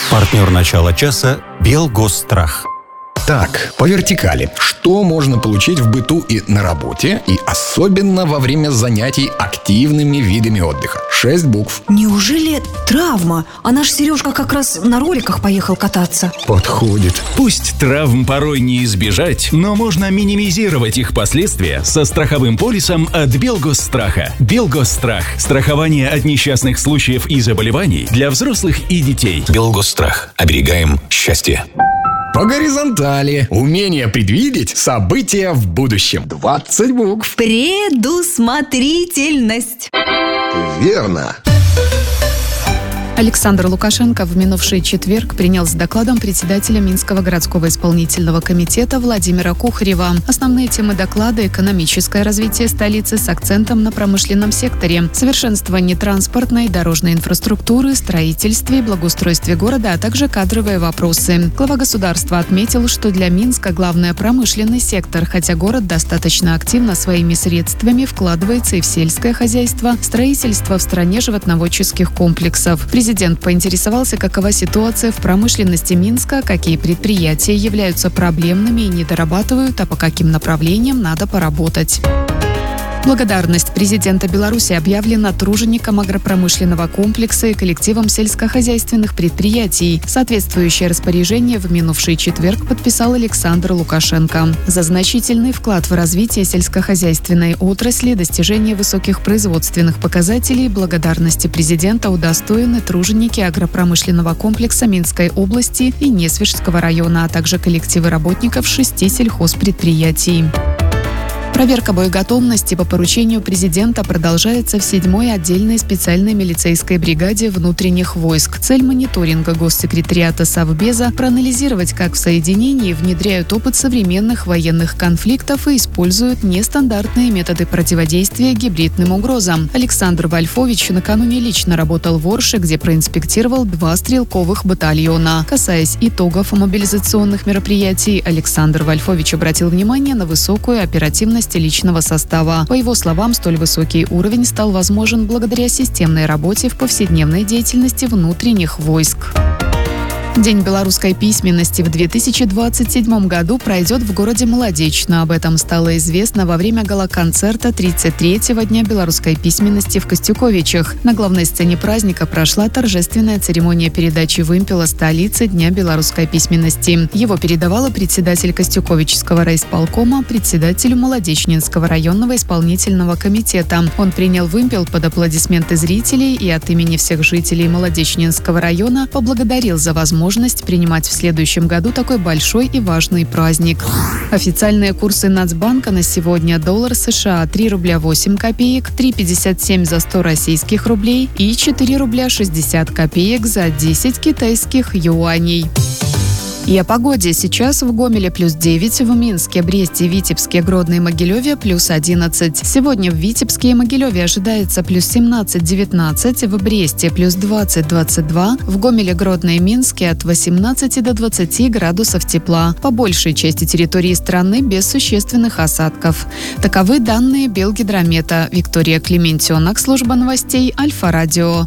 Партнер начала часа «Белгосстрах». Так, по вертикали. Что можно получить в быту и на работе, и особенно во время занятий активными видами отдыха? 6 букв. Неужели травма? А наш Сережка как раз на роликах поехал кататься. Подходит. Пусть травм порой не избежать, но можно минимизировать их последствия со страховым полисом от Белгосстраха. Белгосстрах – страхование от несчастных случаев и заболеваний для взрослых и детей. Белгосстрах. Оберегаем счастье. По горизонтали. Умение предвидеть события в будущем. 20 букв. Предусмотрительность. Верно. Александр Лукашенко в минувший четверг принял с докладом председателя Минского городского исполнительного комитета Владимира Кухарева. Основные темы доклада – экономическое развитие столицы с акцентом на промышленном секторе, совершенствование транспортной и дорожной инфраструктуры, строительстве и благоустройстве города, а также кадровые вопросы. Глава государства отметил, что для Минска главное промышленный сектор, хотя город достаточно активно своими средствами вкладывается и в сельское хозяйство, строительство в стране животноводческих комплексов. Президент поинтересовался, какова ситуация в промышленности Минска, какие предприятия являются проблемными и не дорабатывают, а по каким направлениям надо поработать. Благодарность президента Беларуси объявлена труженикам агропромышленного комплекса и коллективам сельскохозяйственных предприятий. Соответствующее распоряжение в минувший четверг подписал Александр Лукашенко. За значительный вклад в развитие сельскохозяйственной отрасли, достижение высоких производственных показателей, благодарности президента удостоены труженики агропромышленного комплекса Минской области и Несвежского района, а также коллективы работников 6 сельхозпредприятий. Проверка боеготовности по поручению президента продолжается в 7-й отдельной специальной милицейской бригаде внутренних войск. Цель мониторинга Госсекретариата Совбеза – проанализировать, как в соединении внедряют опыт современных военных конфликтов и используют нестандартные методы противодействия гибридным угрозам. Александр Вольфович накануне лично работал в Орше, где проинспектировал 2 стрелковых батальона. Касаясь итогов мобилизационных мероприятий, Александр Вольфович обратил внимание на высокую оперативность личного состава. По его словам, столь высокий уровень стал возможен благодаря системной работе в повседневной деятельности внутренних войск. День белорусской письменности в 2027 году пройдет в городе Молодечно. Об этом стало известно во время гала-концерта 33-го Дня белорусской письменности в Костюковичах. На главной сцене праздника прошла торжественная церемония передачи вымпела столицы Дня белорусской письменности. Его передавала председатель Костюковичского райисполкома председателю Молодечнинского районного исполнительного комитета. Он принял вымпел под аплодисменты зрителей и от имени всех жителей Молодечнинского района поблагодарил за возможность принимать в следующем году такой большой и важный праздник. Официальные курсы Нацбанка на сегодня: доллар США 3 рубля 8 копеек, 3,57 за 100 российских рублей и 4 рубля 60 копеек за 10 китайских юаней. И о погоде. Сейчас в Гомеле плюс 9, в Минске, Бресте, Витебске, Гродно и Могилеве плюс 11. Сегодня в Витебске и Могилеве ожидается плюс 17-19, в Бресте плюс 20-22, в Гомеле, Гродно и Минске от 18 до 20 градусов тепла. По большей части территории страны без существенных осадков. Таковы данные Белгидромета. Виктория Клементьонок, служба новостей Альфа-Радио.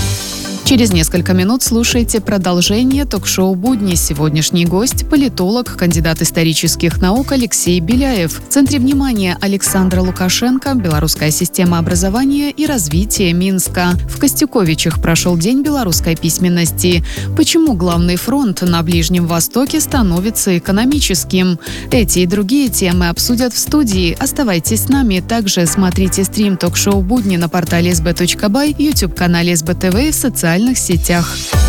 Через несколько минут слушайте продолжение ток-шоу «Будни». Сегодняшний гость – политолог, кандидат исторических наук Алексей Беляев. В центре внимания Александра Лукашенко, белорусская система образования и развития Минска. В Костюковичах прошел День белорусской письменности. Почему главный фронт на Ближнем Востоке становится экономическим? Эти и другие темы обсудят в студии. Оставайтесь с нами. Также смотрите стрим ток-шоу «Будни» на портале sb.by, YouTube-канале СБ ТВ и в социальных сетях.